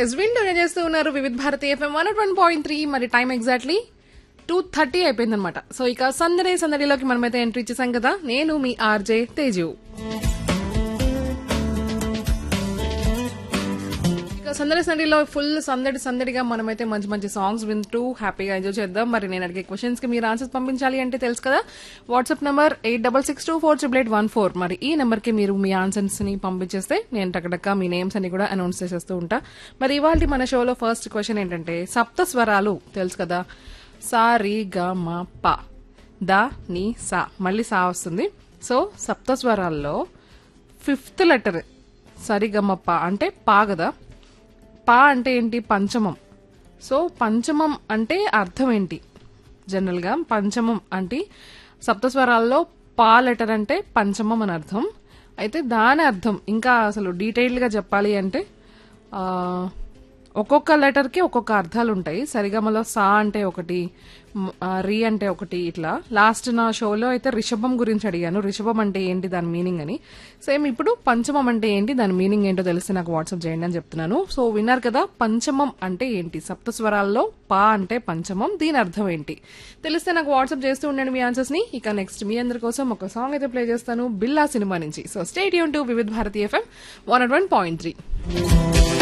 వింటూనే చేస్తూ ఉన్నారు వివిధ భారతి ఎఫ్ఎం 101.3. మరి టైం ఎగ్జాక్ట్లీ 2:30 అయిపోయిందనమాట. సో ఇక సందడిలోకి మనమైతే ఎంట్రీ ఇచ్చేసాం కదా. నేను మీ ఆర్జే తేజు. ఇక సందడిలో ఫుల్ సందడిగా మనమైతే మంచి మంచి సాంగ్స్ వింటూ హ్యాపీగా ఎంజాయ్ చేద్దాం. మరి నేను అడిగే క్వశ్చన్స్ కి మీరు ఆన్సర్స్ పంపించాలి అంటే తెలుసు కదా, వాట్సాప్ నంబర్ 8662488814. మరి ఈ నెంబర్ కి మీరు మీ ఆన్సర్స్ ని పంపించేస్తే నేను టకటక మీ నేమ్స్ అని కూడా అనౌన్స్ చేసేస్తూ ఉంటా. మరి ఇవాళ మన షోలో ఫస్ట్ క్వశ్చన్ ఏంటంటే, సప్త స్వరాలు తెలుసు కదా, సా రి గ మ ప, ద ని సా, మళ్ళీ సా వస్తుంది. సో సప్త స్వరాల్లో 5th లెటర్ సరిగమప్ప అంటే పా కదా. పా అంటే ఏంటి? పంచమం. సో పంచమం అంటే అర్థం ఏంటి? జనరల్ గా పంచమం అంటే సప్తస్వరాల్లో పా లెటర్ అంటే పంచమం అని అర్థం. అయితే దాని అర్థం ఇంకా అసలు డీటెయిల్డ్ గా చెప్పాలి అంటే ఒక్కొక్క లెటర్ కి ఒక్కొక్క అర్థాలు ఉంటాయి. సరిగమలో సా అంటే ఒకటి, రి అంటే ఒకటి, ఇట్లా. లాస్ట్ నా షోలో అయితే రిషభం గురించి అడిగాను, రిషభం అంటే ఏంటి దాని మీనింగ్ అని. సేమ్ ఇప్పుడు పంచమం అంటే ఏంటి దాని మీనింగ్ ఏంటో తెలిస్తే నాకు వాట్సాప్ చేయండి అని చెప్తున్నాను. సో విన్నారు కదా, పంచమం అంటే ఏంటి, సప్తస్వరాల్లో పా అంటే పంచమం, దీని అర్థం ఏంటి తెలిస్తే నాకు వాట్సాప్ చేస్తూ ఉండండి మీ ఆన్సర్స్ ని. ఇక నెక్స్ట్ మీ అందరి కోసం ఒక సాంగ్ అయితే ప్లే చేస్తాను, బిల్లా సినిమా నుంచి. సో స్టే ట్యూన్ టు వివిధ భారతి ఎఫ్ఎం 101.3.